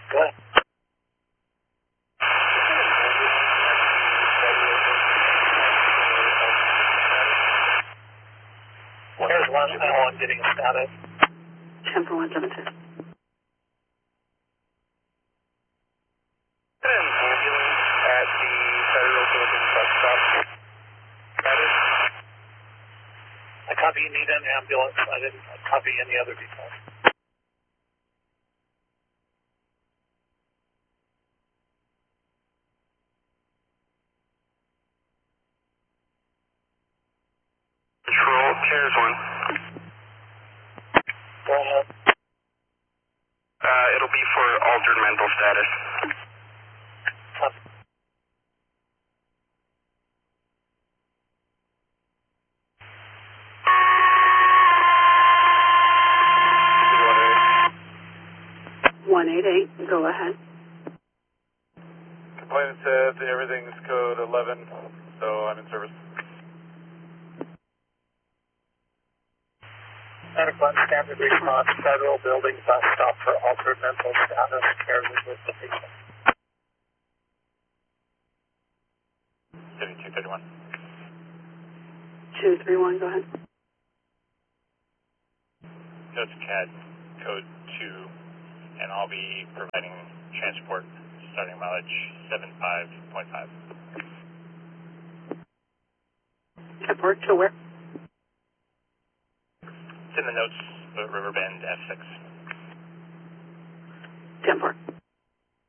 Go ahead. Here's one, I'm getting a status. 10 for 172. An ambulance at the Federal Building bus stop. Status. I copy you need an ambulance. I didn't copy any other details. Control, Chairs 1. Go ahead. It'll be for altered mental status. Copy. Go ahead. Complainant said everything's code 11, so I'm in service. Medical and standard response, Federal Building bus stop for altered mental status, cares with the patient. 7231. 231, go ahead. That's CAD code 2, and I'll be providing transport starting mileage 75.5. Transport to where? It's in the notes, Riverbend F6. 10 4.